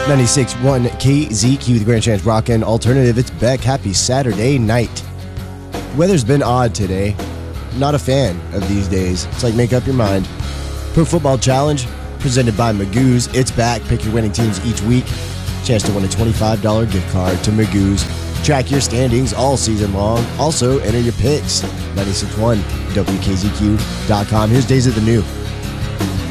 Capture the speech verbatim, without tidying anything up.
ninety-six point one K Z Q, the Grand Chance Rock and Alternative. It's Beck. Happy Saturday night. Weather's been odd today. Not a fan of these days. It's like make up your mind. Pro Football Challenge, presented by Magoo's. It's back. Pick your winning teams each week. Chance to win a twenty-five dollars gift card to Magoo's. Track your standings all season long. Also, enter your picks. ninety-six point one W K Z Q dot com. Here's Days of the New.